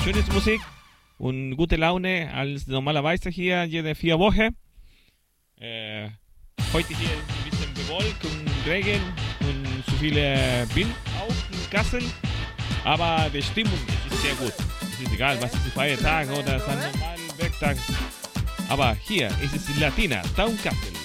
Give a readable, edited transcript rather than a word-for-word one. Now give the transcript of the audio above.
schönes Musik und gute Laune als normalerweise hier jede 4 Wochen. Heute hier ist ein bisschen bewölkt und Regen und so viele Wind auch in Kassel. Aber die Stimmung ist sehr gut. Es ist egal, was ist ein Feiertag oder es ist ein normaler Werktag. Aber hier ist es Latina, Town Kassel.